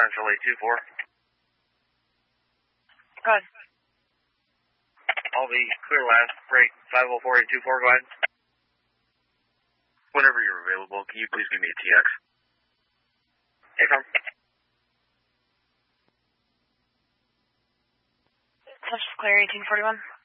Central 824. Go ahead. I'll be clear last break 504824, go ahead. Whenever you're available, can you please give me a TX? Hey, Tom. Central Clear 1841.